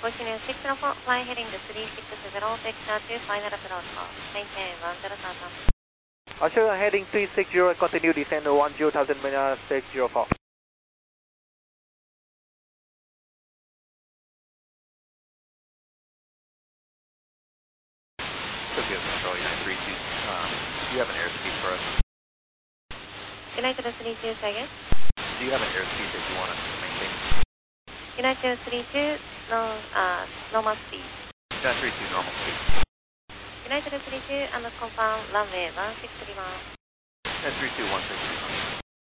Fortune 604, fly heading to 360, vector to final approach call. Maintain 10,000. Australia heading 360, continue descend 10,000 minus 604. Tokyo Control, United 32, do you have an airspeed for us? United 32, second. Do you have an airspeed that you want us to maintain? United 32, normal speed. United 32, normal speed. United 32, and confirm runway 1631. United 32, 1631.